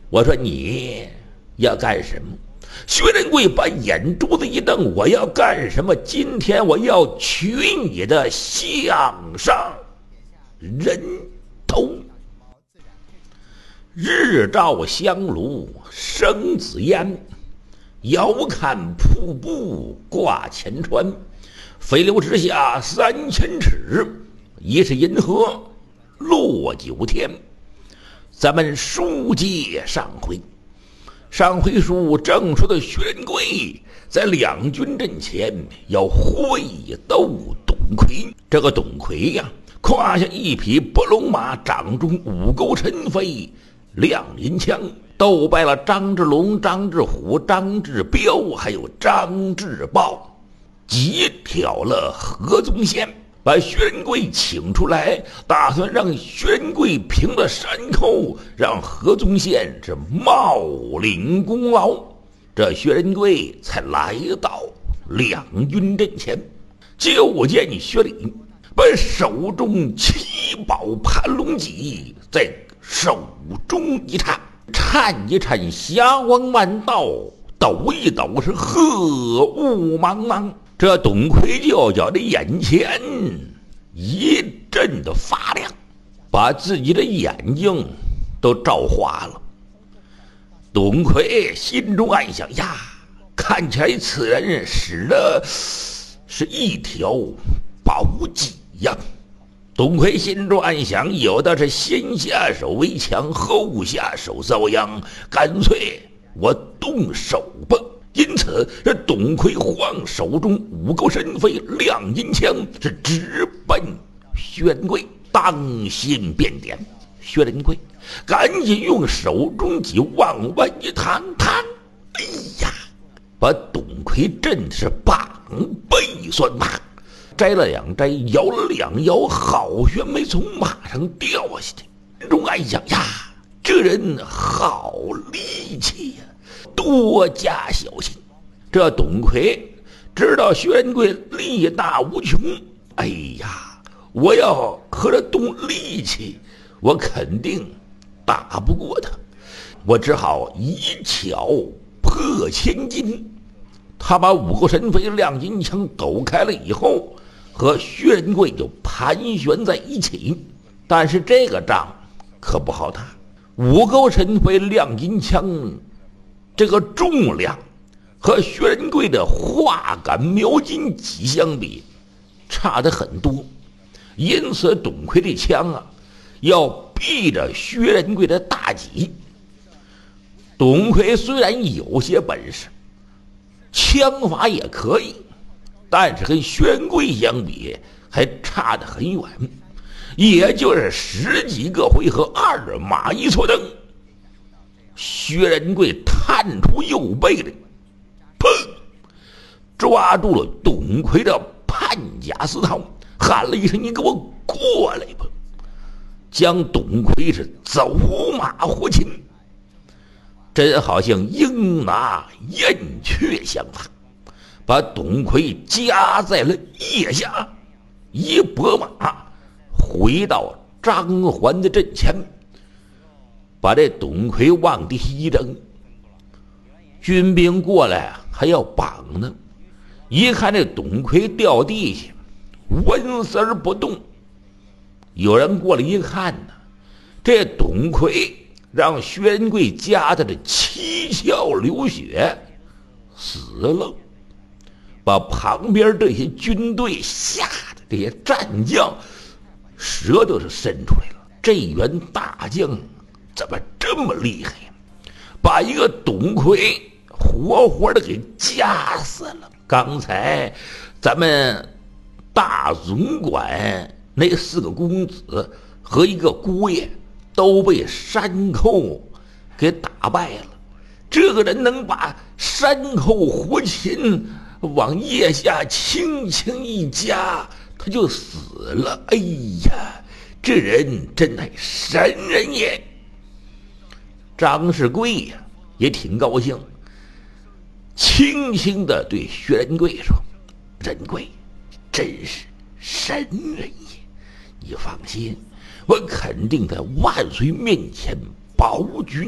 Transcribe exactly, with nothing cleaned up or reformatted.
我说你要干什么？薛仁贵把眼珠子一瞪，我要干什么？今天我要取你的项上人头。日照香炉生紫烟，遥看瀑布挂前川。飞流直下三千尺，疑是银河落九天。咱们书接上回，上回书正说的薛仁贵在两军阵前要会斗董魁。这个董魁呀、啊，胯下一匹伯龙马，掌中五钩陈飞亮银枪，斗败了张志龙、张志虎、张志彪，还有张志豹，急挑了何宗宪，把薛仁贵请出来，打算让薛仁贵平了山口，让何宗宪是冒领功劳。这薛仁贵才来到两军阵前，就见薛礼把手中七宝盘龙戟在手中一颤，颤一颤，霞光万道，抖一抖，是鹤雾茫茫。这董魁就觉得眼前一阵的发亮，把自己的眼睛都照花了。董魁心中暗想呀，看起来此人使的是一条宝戟呀。董魁心中暗想，有的是先下手为强，后下手遭殃，干脆我动手吧。因此这董魁晃手中五钩神飞亮银枪，是直奔薛仁贵。当心便点，薛仁贵赶紧用手中戟往外一弹，弹，哎呀，把董魁震是膀背酸麻，摘了两摘，摇了两摇，好悬没从马上掉下去。心中暗想呀，这人好力气呀，多加小心。这董魁知道薛仁贵力大无穷，哎呀，我要和他动力气，我肯定打不过他，我只好一巧破千金。他把五钩神飞亮银枪抖开了以后，和薛仁贵就盘旋在一起。但是这个仗可不好打，五钩神飞亮银枪这个重量和薛仁贵的画杆描金戟相比差得很多，因此董魁的枪啊要避着薛仁贵的大戟。董魁虽然有些本事，枪法也可以，但是跟薛仁贵相比还差得很远，也就是十几个回合，二马一错蹬，薛仁贵探出右背来，砰，抓住了董魁的判甲丝绦，喊了一声：“你给我过来吧！”将董魁是走马活擒，真好像鹰拿燕雀相发，把董魁夹在了腋下，一拨马回到张环的阵前，把这董魁往地一扔。军兵过来还要绑呢，一看这董魁掉地下纹丝儿不动，有人过来一看呢，这董魁让薛仁贵夹的这七窍流血死了，把旁边这些军队吓得这些战将舌头是伸出来了，这员大将怎么这么厉害呀？把一个董魁活活的给夹死了。刚才咱们大总管那四个公子和一个姑爷都被山寇给打败了，这个人能把山寇活擒，往腋下轻轻一夹，他就死了。哎呀，这人真乃神人也！张世贵呀、啊、也挺高兴，轻轻地对薛仁贵说：“仁贵真是神人也，你放心，我肯定在万岁面前保举